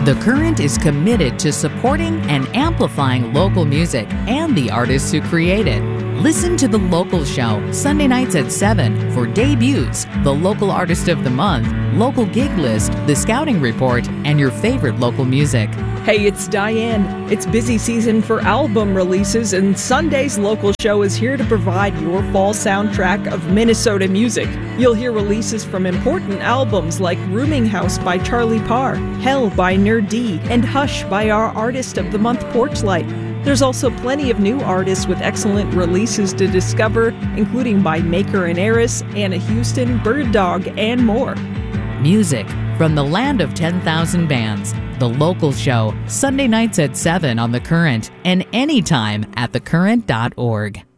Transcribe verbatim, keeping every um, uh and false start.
The Current is committed to supporting and amplifying local music and the artists who create it. Listen to The Local Show, Sunday nights at seven for debuts, the local artist of the month, local gig list, the scouting report, and your favorite local music. Hey, it's Diane. It's busy season for album releases, and Sunday's Local Show is here to provide your fall soundtrack of Minnesota music. You'll hear releases from important albums like Rooming House by Charlie Parr, Hell by Nerd D, and Hush by our Artist of the Month Porchlight. There's also plenty of new artists with excellent releases to discover, including by Maker and Eris, Anna Houston, Bird Dog, and more. Music from the land of ten thousand bands. The Local Show, Sunday nights at seven on The Current, and anytime at the current dot org.